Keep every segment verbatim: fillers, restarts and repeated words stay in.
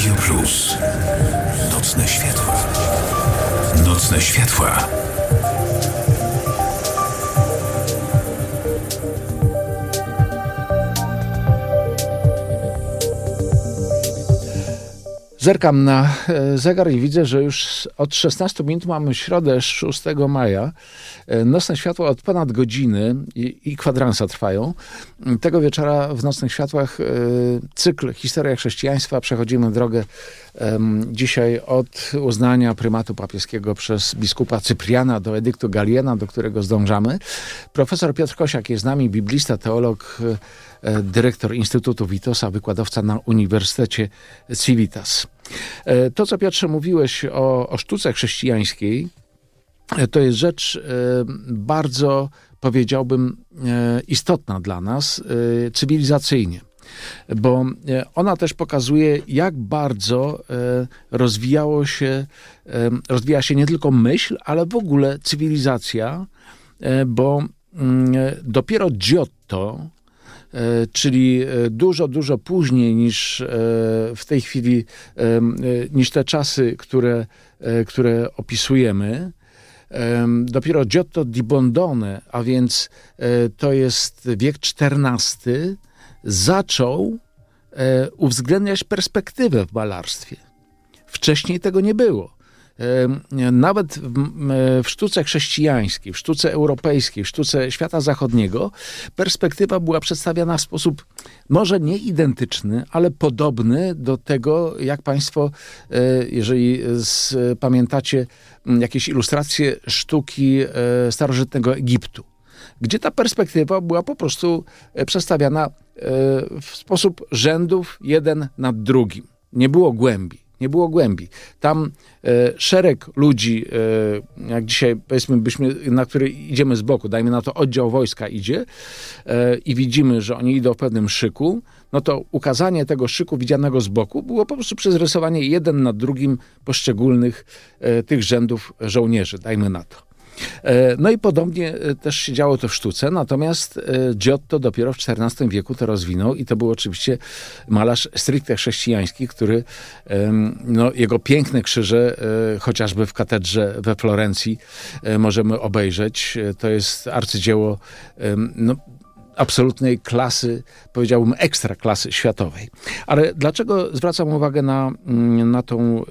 Radio Plus. Nocne światła. Nocne światła. Zerkam na zegar i widzę, że już od szesnastu minut mamy środę szóstego maja. Nocne światła od ponad godziny i, i kwadransa trwają. Tego wieczora w Nocnych Światłach cykl Historia chrześcijaństwa. Przechodzimy drogę um, dzisiaj od uznania prymatu papieskiego przez biskupa Cypriana do edyktu Galiena, do którego zdążamy. Profesor Piotr Kosiak jest z nami, biblista, teolog, dyrektor Instytutu Witosa, wykładowca na Uniwersytecie Civitas. To, co Piotrze mówiłeś o, o sztuce chrześcijańskiej, to jest rzecz bardzo, powiedziałbym, istotna dla nas cywilizacyjnie, bo ona też pokazuje, jak bardzo rozwijało się, rozwija się nie tylko myśl, ale w ogóle cywilizacja, bo dopiero Giotto, czyli dużo, dużo później niż w tej chwili, niż te czasy, które, które opisujemy. Dopiero Giotto di Bondone, a więc to jest wiek czternasty, zaczął uwzględniać perspektywę w malarstwie. Wcześniej tego nie było. Nawet w, w sztuce chrześcijańskiej, w sztuce europejskiej, w sztuce świata zachodniego perspektywa była przedstawiana w sposób może nie identyczny, ale podobny do tego, jak państwo, jeżeli pamiętacie jakieś ilustracje sztuki starożytnego Egiptu, gdzie ta perspektywa była po prostu przedstawiana w sposób rzędów jeden nad drugim. Nie było głębi. Nie było głębi. Tam e, szereg ludzi, e, jak dzisiaj powiedzmy, byśmy, na który idziemy z boku, dajmy na to oddział wojska idzie e, i widzimy, że oni idą w pewnym szyku, no to ukazanie tego szyku widzianego z boku było po prostu przez rysowanie jeden nad drugim poszczególnych e, tych rzędów żołnierzy, dajmy na to. No i podobnie też się działo to w sztuce, natomiast Giotto dopiero w czternastym wieku to rozwinął i to był oczywiście malarz stricte chrześcijański, który, no, jego piękne krzyże, chociażby w katedrze we Florencji możemy obejrzeć. To jest arcydzieło, no, absolutnej klasy, powiedziałbym ekstra klasy światowej. Ale dlaczego zwracam uwagę na, na tą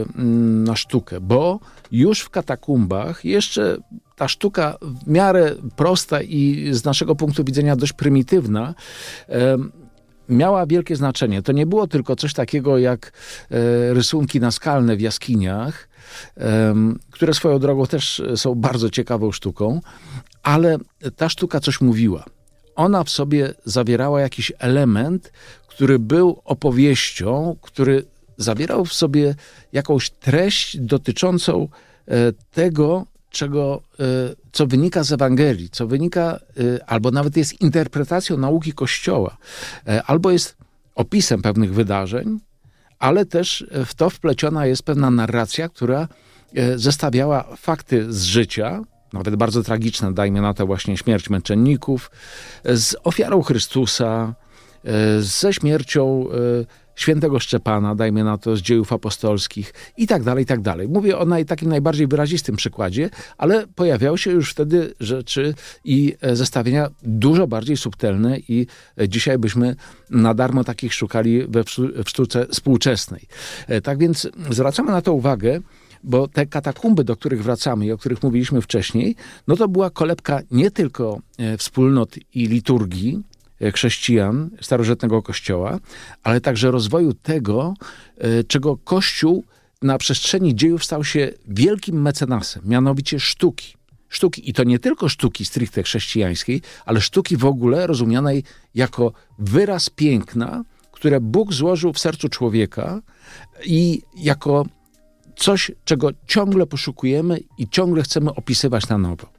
na sztukę? Bo już w katakumbach jeszcze ta sztuka w miarę prosta i z naszego punktu widzenia dość prymitywna miała wielkie znaczenie. To nie było tylko coś takiego jak rysunki naskalne w jaskiniach, które swoją drogą też są bardzo ciekawą sztuką, ale ta sztuka coś mówiła. Ona w sobie zawierała jakiś element, który był opowieścią, który zawierał w sobie jakąś treść dotyczącą tego, czego, co wynika z Ewangelii, co wynika, albo nawet jest interpretacją nauki Kościoła, albo jest opisem pewnych wydarzeń, ale też w to wpleciona jest pewna narracja, która zestawiała fakty z życia, nawet bardzo tragiczne, dajmy na to właśnie śmierć męczenników, z ofiarą Chrystusa, ze śmiercią świętego Szczepana, dajmy na to z Dziejów Apostolskich i tak dalej, i tak dalej. Mówię o naj, takim najbardziej wyrazistym przykładzie, ale pojawiały się już wtedy rzeczy i zestawienia dużo bardziej subtelne i dzisiaj byśmy na darmo takich szukali we, w sztuce współczesnej. Tak więc zwracamy na to uwagę, bo te katakumby, do których wracamy i o których mówiliśmy wcześniej, no to była kolebka nie tylko wspólnot i liturgii chrześcijan starożytnego Kościoła, ale także rozwoju tego, czego Kościół na przestrzeni dziejów stał się wielkim mecenasem, mianowicie sztuki. Sztuki, i to nie tylko sztuki stricte chrześcijańskiej, ale sztuki w ogóle rozumianej jako wyraz piękna, które Bóg złożył w sercu człowieka i jako coś, czego ciągle poszukujemy i ciągle chcemy opisywać na nowo.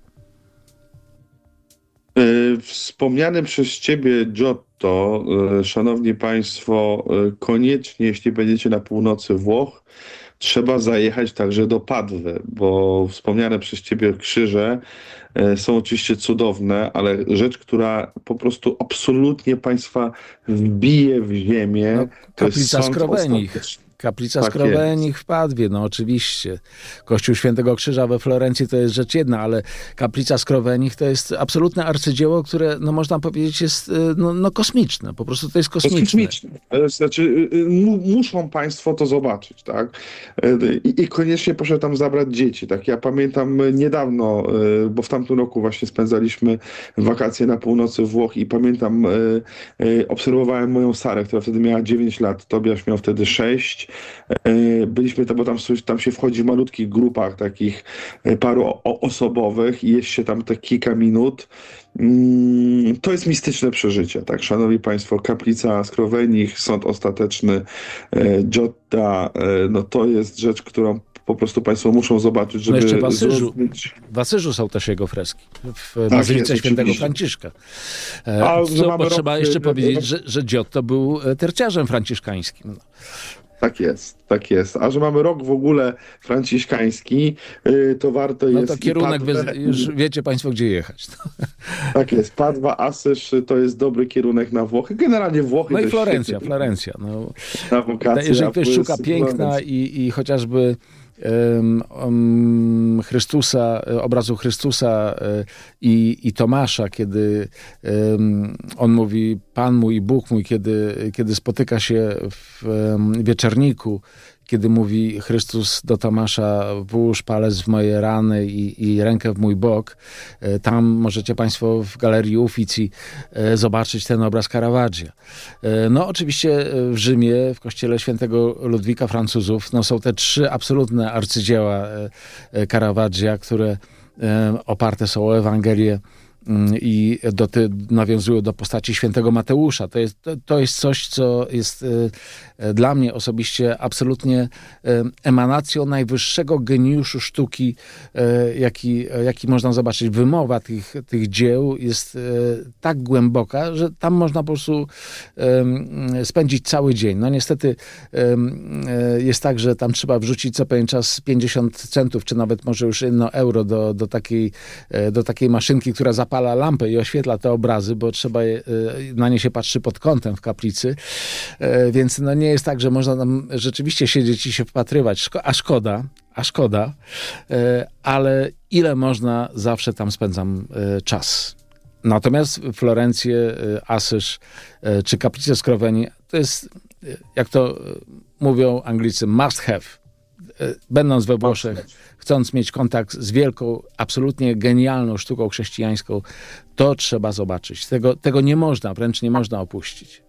Wspomniane przez ciebie Giotto, szanowni państwo, koniecznie, jeśli będziecie na północy Włoch, trzeba zajechać także do Padwy, bo wspomniane przez ciebie krzyże są oczywiście cudowne, ale rzecz, która po prostu absolutnie państwa wbije w ziemię, no, to jest kaplica Skrobenich. Kaplica Tak Skrowenich w Padwie, no oczywiście. Kościół Świętego Krzyża we Florencji to jest rzecz jedna, ale Kaplica Skrowenich to jest absolutne arcydzieło, które, no można powiedzieć, jest no, no kosmiczne. Po prostu to jest kosmiczne. Kosmiczne. Znaczy, mu, muszą państwo to zobaczyć, tak? I, I koniecznie proszę tam zabrać dzieci, tak? Ja pamiętam niedawno, bo w tamtym roku właśnie spędzaliśmy wakacje na północy Włoch i pamiętam, obserwowałem moją Sarę, która wtedy miała dziewięć lat, Tobiasz miał wtedy sześć. Byliśmy tam, bo tam, tam się wchodzi w malutkich grupach takich paroosobowych i jest się tam te kilka minut. To jest mistyczne przeżycie, tak, szanowni państwo, Kaplica Skrowenich, sąd ostateczny, Giotta, no to jest rzecz, którą po prostu państwo muszą zobaczyć, żeby No jeszcze w Asyżu, zrozumieć. w Asyżu są też jego freski, w Tak Bazylice jest, Świętego oczywiście. Franciszka. A, E, że co, mamy bo trzeba rok- jeszcze powiedzieć, rok- że, że Giotto był terciarzem franciszkańskim. No. Tak jest, tak jest. A że mamy rok w ogóle franciszkański, yy, to warto No jest... to i kierunek, Padwę- wy- już wiecie państwo, gdzie jechać. No, Tak jest, Padwa, Asyż to jest dobry kierunek na Włochy. Generalnie Włochy no i też Florencja, świetnie Florencja. No. na wakacje, Jeżeli a ktoś plus szuka piękna Florencja. i, i chociażby um, um, Chrystusa, obrazu Chrystusa y, i, i Tomasza, kiedy um, on mówi Pan mój i Bóg mój, kiedy, kiedy spotyka się w um, wieczerniku, kiedy mówi Chrystus do Tomasza, włóż palec w moje rany i, i rękę w mój bok. Tam możecie państwo w Galerii Uffizi zobaczyć ten obraz Caravaggia. No oczywiście w Rzymie, w kościele świętego Ludwika Francuzów, no są te trzy absolutne arcydzieła Caravaggia, które oparte są o Ewangelię i do, ty, nawiązują do postaci świętego Mateusza. To jest, to, to jest coś, co jest e, dla mnie osobiście absolutnie e, emanacją najwyższego geniuszu sztuki, e, jaki, jaki można zobaczyć. Wymowa tych, tych dzieł jest e, tak głęboka, że tam można po prostu e, spędzić cały dzień. No niestety e, jest tak, że tam trzeba wrzucić co pewien czas pięćdziesiąt centów, czy nawet może już jedno euro do, do, takiej, do takiej maszynki, która zapala lampę i oświetla te obrazy, bo trzeba je, na nie się patrzy pod kątem w kaplicy, więc no nie jest tak, że można tam rzeczywiście siedzieć i się wpatrywać, Szko- a szkoda, a szkoda, ale ile można, zawsze tam spędzam czas. Natomiast Florencję, Asyż czy Kaplicę Skrowenii to jest, jak to mówią Anglicy, must have. Będąc we Włoszech, chcąc mieć kontakt z wielką, absolutnie genialną sztuką chrześcijańską, to trzeba zobaczyć. Tego, tego nie można, wręcz nie można opuścić.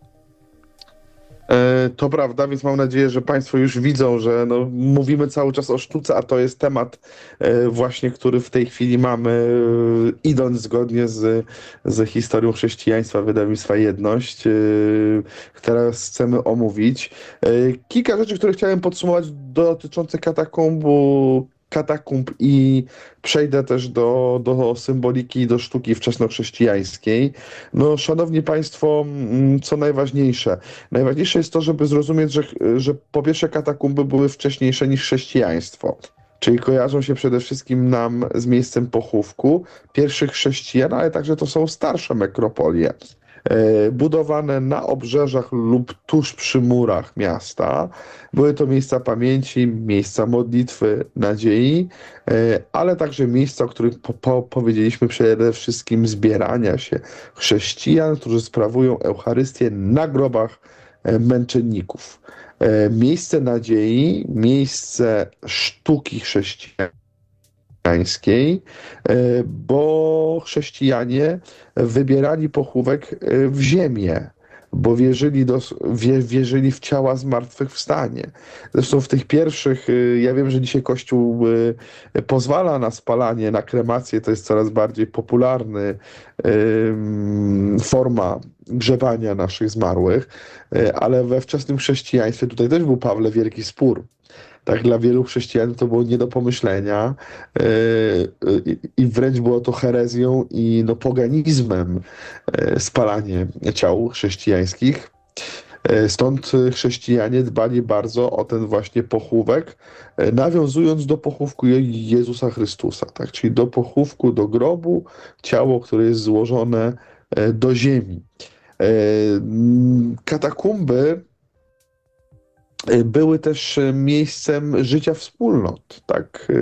E, To prawda, więc mam nadzieję, że państwo już widzą, że no, mówimy cały czas o sztuce, a to jest temat e, właśnie, który w tej chwili mamy, e, idąc zgodnie z, z historią chrześcijaństwa wydawnictwa Jedność. E, Teraz chcemy omówić e, kilka rzeczy, które chciałem podsumować dotyczących katakumbu katakumb i przejdę też do, do symboliki i do sztuki wczesnochrześcijańskiej. No, szanowni państwo, co najważniejsze? Najważniejsze jest to, żeby zrozumieć, że, że po pierwsze katakumby były wcześniejsze niż chrześcijaństwo. Czyli kojarzą się przede wszystkim nam z miejscem pochówku pierwszych chrześcijan, ale także to są starsze nekropolie, budowane na obrzeżach lub tuż przy murach miasta. Były to miejsca pamięci, miejsca modlitwy, nadziei, ale także miejsca, o których po, po, powiedzieliśmy przede wszystkim zbierania się chrześcijan, którzy sprawują Eucharystię na grobach męczenników. Miejsce nadziei, miejsce sztuki chrześcijańskiej, bo chrześcijanie wybierali pochówek w ziemię, bo wierzyli, do, wie, wierzyli w ciała zmartwychwstanie. Zresztą w tych pierwszych, ja wiem, że dzisiaj Kościół pozwala na spalanie, na kremację, to jest coraz bardziej popularny forma grzebania naszych zmarłych, ale we wczesnym chrześcijaństwie tutaj też był, Pawle, wielki spór. Tak, dla wielu chrześcijan to było nie do pomyślenia yy, i wręcz było to herezją i no, poganizmem yy, spalanie ciał chrześcijańskich. Yy, stąd chrześcijanie dbali bardzo o ten właśnie pochówek, yy, nawiązując do pochówku Jezusa Chrystusa, tak? Czyli do pochówku, do grobu, ciało, które jest złożone yy, do ziemi. Yy, katakumby były też miejscem życia wspólnot, tak.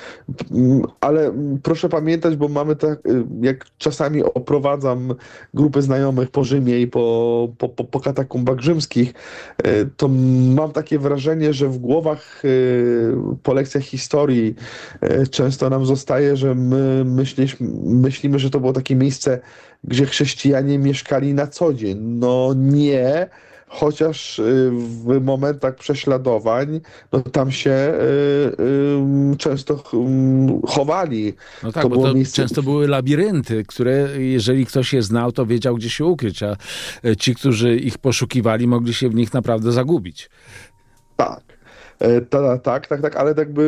Ale proszę pamiętać, bo mamy tak, jak czasami oprowadzam grupy znajomych po Rzymie i po, po, po, po katakumbach rzymskich, to mam takie wrażenie, że w głowach po lekcjach historii często nam zostaje, że my myślimy, myślimy, że to było takie miejsce, gdzie chrześcijanie mieszkali na co dzień. No nie, chociaż w momentach prześladowań, no tam się y, y, często chowali. No tak, to bo było to miejsce... często były labirynty, które jeżeli ktoś je znał, to wiedział, gdzie się ukryć, a ci, którzy ich poszukiwali, mogli się w nich naprawdę zagubić. Tak. Ta, tak, tak, tak, ale jakby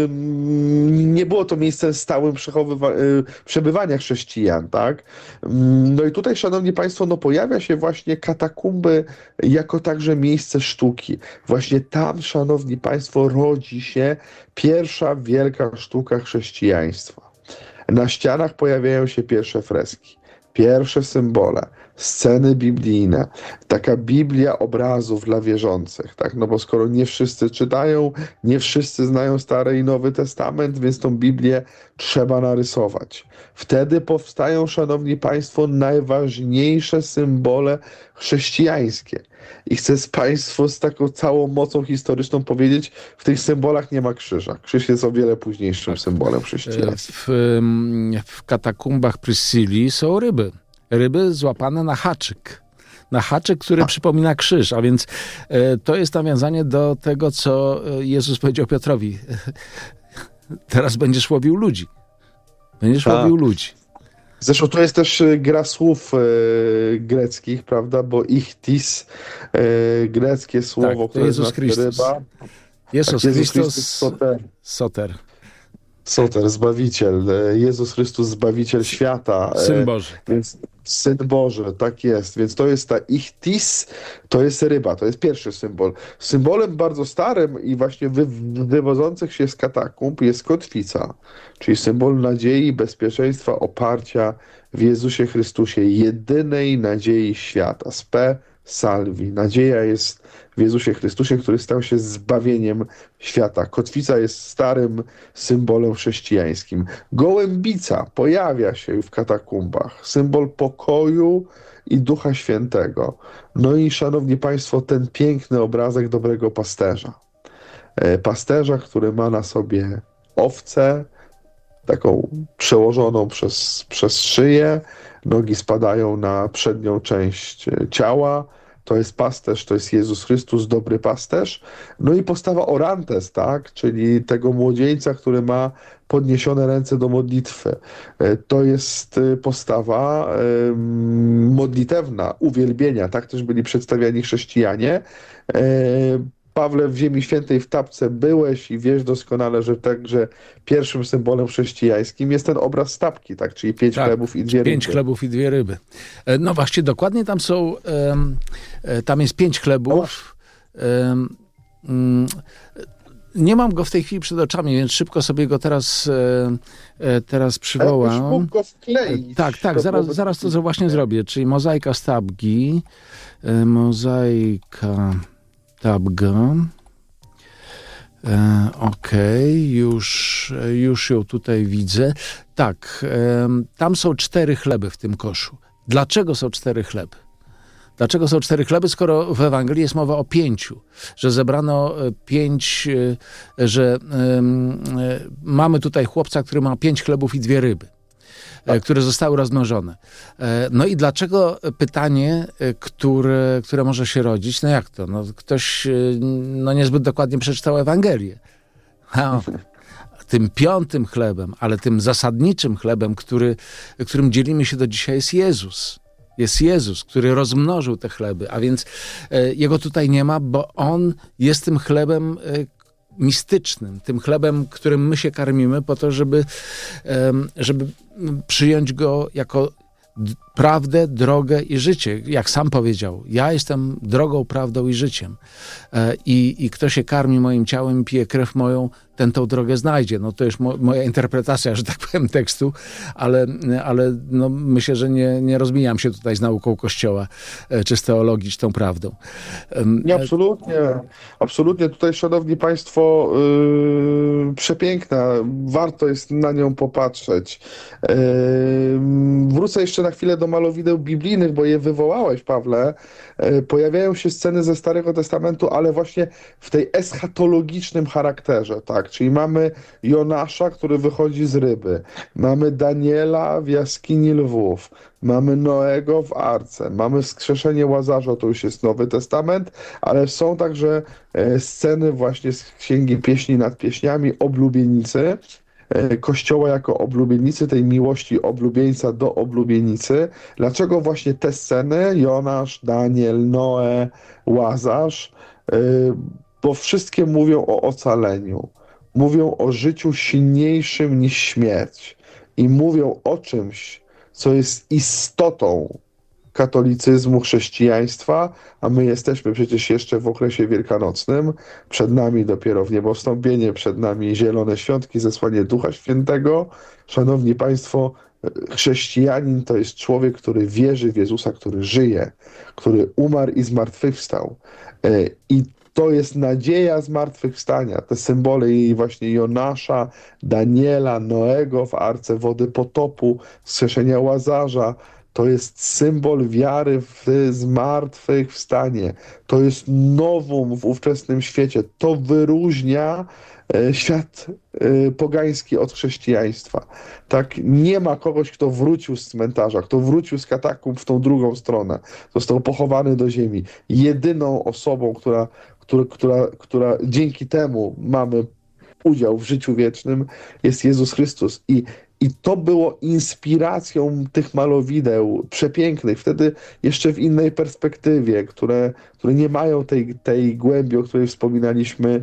mm, nie było to miejscem stałym przechowywa- przebywania chrześcijan, tak? No i tutaj, szanowni państwo, no pojawia się właśnie katakumby jako także miejsce sztuki. Właśnie tam, szanowni państwo, rodzi się pierwsza wielka sztuka chrześcijaństwa. Na ścianach pojawiają się pierwsze freski, pierwsze symbole, sceny biblijne, taka Biblia obrazów dla wierzących, tak? No bo skoro nie wszyscy czytają, nie wszyscy znają Stary i Nowy Testament, więc tą Biblię trzeba narysować. Wtedy powstają, szanowni państwo, najważniejsze symbole chrześcijańskie. I chcę z państwu z taką całą mocą historyczną powiedzieć, w tych symbolach nie ma krzyża. Krzyż jest o wiele późniejszym tak. symbolem chrześcijaństwa. W, w katakumbach Priscilli są ryby. Ryby złapane na haczyk. Na haczyk, który a. przypomina krzyż. A więc e, to jest nawiązanie do tego, co Jezus powiedział Piotrowi. Teraz będziesz łowił ludzi. Będziesz a. łowił ludzi. Zresztą to jest też gra słów e, greckich, prawda? Bo ichtis, e, greckie słowo, tak, to które Jezus Chrystus. Ryba. Jezus tak, Chrystus, Chrystus soter. soter. Soter, Zbawiciel, Jezus Chrystus, Zbawiciel świata. Syn Boży. Więc Syn Boży, tak jest. Więc to jest ta ichtis, to jest ryba, to jest pierwszy symbol. Symbolem bardzo starym i właśnie wy, wywodzących się z katakumb jest kotwica, czyli symbol nadziei, bezpieczeństwa, oparcia w Jezusie Chrystusie, jedynej nadziei świata. Spe salvi. Nadzieja jest w Jezusie Chrystusie, który stał się zbawieniem świata. Kotwica jest starym symbolem chrześcijańskim. Gołębica pojawia się w katakumbach. Symbol pokoju i Ducha Świętego. No i, szanowni państwo, ten piękny obrazek dobrego pasterza. Pasterza, który ma na sobie owcę, taką przełożoną przez, przez szyję, nogi spadają na przednią część ciała. To jest pasterz, to jest Jezus Chrystus, dobry pasterz. No i postawa orantes, tak? Czyli tego młodzieńca, który ma podniesione ręce do modlitwy. To jest postawa modlitewna, uwielbienia. Tak też byli przedstawiani chrześcijanie. Pawle, w Ziemi Świętej w Tabce byłeś i wiesz doskonale, że także pierwszym symbolem chrześcijańskim jest ten obraz stapki, tak? Czyli pięć tak, chlebów i dwie ryby. Pięć chlebów i dwie ryby. No właśnie, dokładnie tam są, um, tam jest pięć chlebów. Um, um, nie mam go w tej chwili przed oczami, więc szybko sobie go teraz, e, teraz przywołam. Mógł go wkleić. Tak, tak, zaraz, zaraz to właśnie zrobię. Czyli mozaika stapki, e, mozaika Tabga. E, Okej, okay. już, już ją tutaj widzę. Tak, e, tam są cztery chleby w tym koszu. Dlaczego są cztery chleby? Dlaczego są cztery chleby, skoro w Ewangelii jest mowa o pięciu? Że zebrano pięć, że e, mamy tutaj chłopca, który ma pięć chlebów i dwie ryby. Tak. Które zostały rozmnożone. No i dlaczego pytanie, które, które może się rodzić, no jak to? No, ktoś no, niezbyt dokładnie przeczytał Ewangelię. No, tym piątym chlebem, ale tym zasadniczym chlebem, który, którym dzielimy się do dzisiaj, jest Jezus. Jest Jezus, który rozmnożył te chleby, a więc Jego tutaj nie ma, bo On jest tym chlebem mistycznym, tym chlebem, którym my się karmimy po to, żeby, żeby przyjąć go jako prawdę, drogę i życie. Jak sam powiedział, ja jestem drogą, prawdą i życiem. I, i kto się karmi moim ciałem, pije krew moją, ten tą drogę znajdzie. No to już mo, moja interpretacja, że tak powiem, tekstu, ale, ale no, myślę, że nie, nie rozmijam się tutaj z nauką Kościoła, czy z teologii, czy tą prawdą. Nie, absolutnie. Absolutnie. Tutaj, szanowni państwo, yy, przepiękna. Warto jest na nią popatrzeć. Yy, wrócę jeszcze na chwilę do malowideł biblijnych, bo je wywołałeś, Pawle. Yy, pojawiają się sceny ze Starego Testamentu, ale właśnie w tej eschatologicznym charakterze, tak? Czyli mamy Jonasza, który wychodzi z ryby. Mamy Daniela w jaskini lwów. Mamy Noego w arce. Mamy wskrzeszenie Łazarza, to już jest Nowy Testament, ale są także e, sceny właśnie z Księgi Pieśni nad Pieśniami, oblubienicy, e, Kościoła jako oblubienicy, tej miłości oblubieńca do oblubienicy. Dlaczego właśnie te sceny? Jonasz, Daniel, Noe, Łazarz, e, bo wszystkie mówią o ocaleniu. Mówią o życiu silniejszym niż śmierć. I mówią o czymś, co jest istotą katolicyzmu, chrześcijaństwa, a my jesteśmy przecież jeszcze w okresie wielkanocnym. Przed nami dopiero w niebowstąpienie, przed nami zielone świątki, zesłanie Ducha Świętego. Szanowni państwo, chrześcijanin to jest człowiek, który wierzy w Jezusa, który żyje, który umarł i zmartwychwstał. I to jest nadzieja zmartwychwstania. Te symbole jej właśnie Jonasza, Daniela, Noego w arce wody potopu, wskrzeszenia Łazarza, to jest symbol wiary w zmartwychwstanie. To jest nowum w ówczesnym świecie. To wyróżnia e, świat e, pogański od chrześcijaństwa. Tak, nie ma kogoś, kto wrócił z cmentarza, kto wrócił z katakumb w tą drugą stronę. Został pochowany do ziemi. Jedyną osobą, która Która, która, która dzięki temu mamy udział w życiu wiecznym, jest Jezus Chrystus. I, i to było inspiracją tych malowideł przepięknych, wtedy jeszcze w innej perspektywie, które, które nie mają tej, tej głębi, o której wspominaliśmy,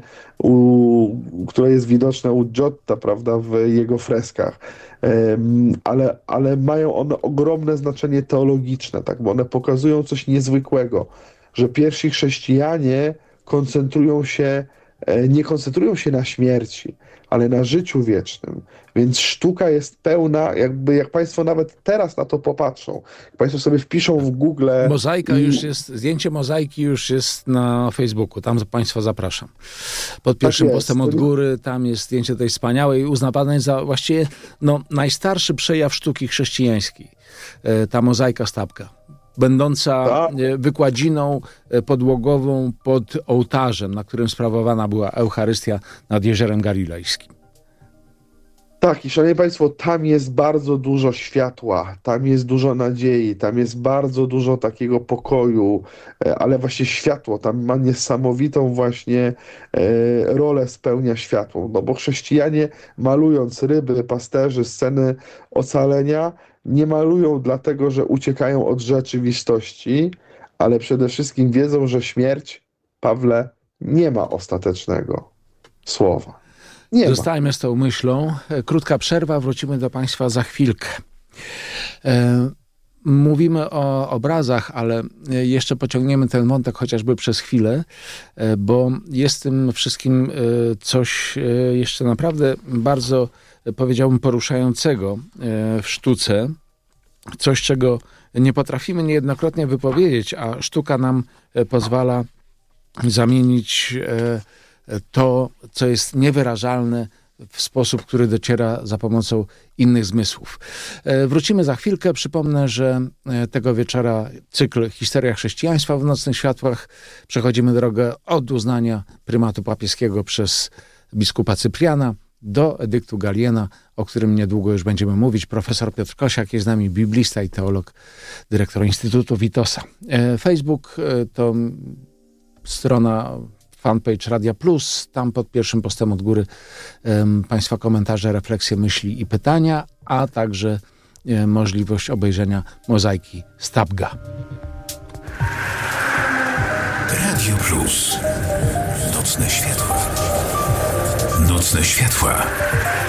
u, która jest widoczna u Giotta, prawda, w jego freskach. Um, ale, ale mają one ogromne znaczenie teologiczne, tak, bo one pokazują coś niezwykłego, że pierwsi chrześcijanie koncentrują się, nie koncentrują się na śmierci, ale na życiu wiecznym. Więc sztuka jest pełna, jakby jak państwo nawet teraz na to popatrzą, jak państwo sobie wpiszą w Google... Mozaika i... już jest, zdjęcie mozaiki już jest na Facebooku, tam państwa zapraszam. Pod pierwszym tak postem od góry, tam jest zdjęcie tej wspaniałej, uznawanej za właściwie no, najstarszy przejaw sztuki chrześcijańskiej. Ta mozaika Stabga, będąca tak. wykładziną podłogową pod ołtarzem, na którym sprawowana była Eucharystia nad Jeziorem Galilejskim. Tak, i szanowni państwo, tam jest bardzo dużo światła, tam jest dużo nadziei, tam jest bardzo dużo takiego pokoju, ale właśnie światło, tam ma niesamowitą właśnie rolę spełnia światło, no bo chrześcijanie, malując ryby, pasterzy, sceny ocalenia, nie malują dlatego, że uciekają od rzeczywistości, ale przede wszystkim wiedzą, że śmierć, Pawle, nie ma ostatecznego słowa. Nie Zostajmy z tą myślą. Krótka przerwa, wrócimy do państwa za chwilkę. Mówimy o obrazach, ale jeszcze pociągniemy ten wątek chociażby przez chwilę, bo jest w tym wszystkim coś jeszcze naprawdę bardzo, powiedziałbym, poruszającego w sztuce. Coś, czego nie potrafimy niejednokrotnie wypowiedzieć, a sztuka nam pozwala zamienić to, co jest niewyrażalne, w sposób, który dociera za pomocą innych zmysłów. Wrócimy za chwilkę. Przypomnę, że tego wieczora cykl Historia chrześcijaństwa w Nocnych Światłach. Przechodzimy drogę od uznania prymatu papieskiego przez biskupa Cypriana do edyktu Galiena, o którym niedługo już będziemy mówić. Profesor Piotr Kosiak jest z nami, biblista i teolog, dyrektor Instytutu Witosa. Facebook to strona fanpage Radia Plus, tam pod pierwszym postem od góry um, państwa komentarze, refleksje, myśli i pytania, a także um, możliwość obejrzenia mozaiki Stabga. Radio Plus. Nocne światła. Nocne światła.